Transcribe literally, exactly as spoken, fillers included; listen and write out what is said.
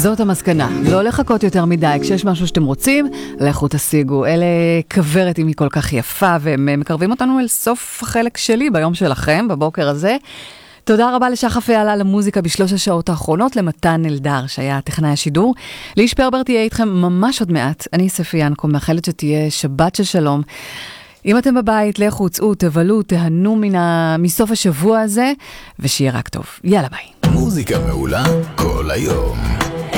זאת המסקנה, לא לחכות יותר מדי, כשיש משהו שאתם רוצים, לכו תשיגו. אלה כברת אם היא כל כך יפה, והם מקרבים אותנו אל סוף החלק שלי ביום שלכם, בבוקר הזה. תודה רבה לשחף ועלה למוזיקה בשלוש השעות האחרונות, למתן אלדר שהיה טכנאי השידור. ליש פרבר תהיה איתכם ממש עוד מעט. אני ספי ינקו, מאחלת שתהיה שבת של שלום. אם אתם בבית, לכו, צאו, תבלו, תהנו מן ה... מסוף השבוע הזה, ושיהיה רק טוב. יאללה ביי. מוזיקה מעולה כל היום.